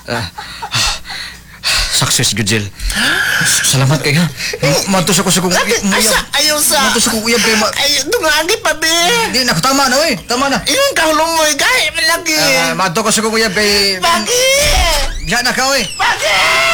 Ah, success, Gudjel. Salamat kayo. Matos ako sa kong Asa, ayaw sa... Matos ako uyab kayo. Ayaw, dungagi pa, be. Hindi na, tama na, eh. Tama na. Yung kahulong mo, gay, malaki. Mato ko sa kong uyab kay... Bakit? Diyan na ka, eh. Bakit?